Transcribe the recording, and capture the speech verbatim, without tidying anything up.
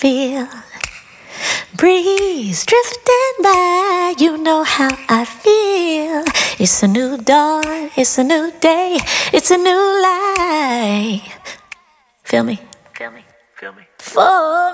feel. Breeze drifting by, you know how I feel. It's a new dawn, it's a new day, it's a new life. Feel me? Feel me? Feel me? For